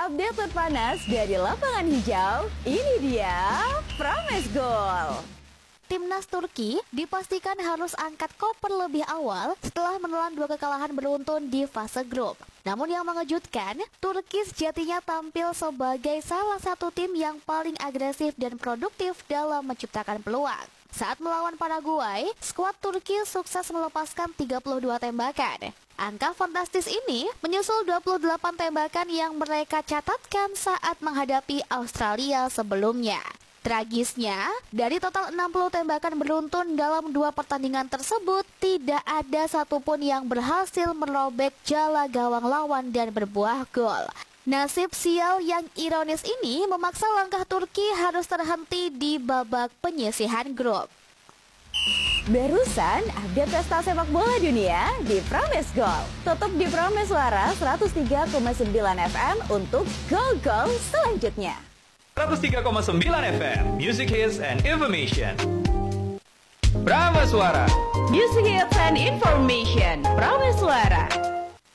Update terpanas dari lapangan hijau, ini dia Promes Goal. Timnas Turki dipastikan harus angkat koper lebih awal setelah menelan 2 kekalahan beruntun di fase grup. Namun yang mengejutkan, Turki sejatinya tampil sebagai salah satu tim yang paling agresif dan produktif dalam menciptakan peluang. Saat melawan Paraguay, skuad Turki sukses melepaskan 32 tembakan. Angka fantastis ini menyusul 28 tembakan yang mereka catatkan saat menghadapi Australia sebelumnya. Tragisnya, dari total 60 tembakan beruntun dalam 2 pertandingan tersebut, tidak ada satupun yang berhasil merobek jala gawang lawan dan berbuah gol. Nasib sial yang ironis ini memaksa langkah Turki harus terhenti di babak penyisihan grup. Barusan update pesta sepak bola dunia di Promes Goal. Tutup di Promes Suara 103,9 FM untuk gol-gol selanjutnya. 103,9 FM, Music Hits and Information. Promes Suara, Music Hits and Information, Promes Suara.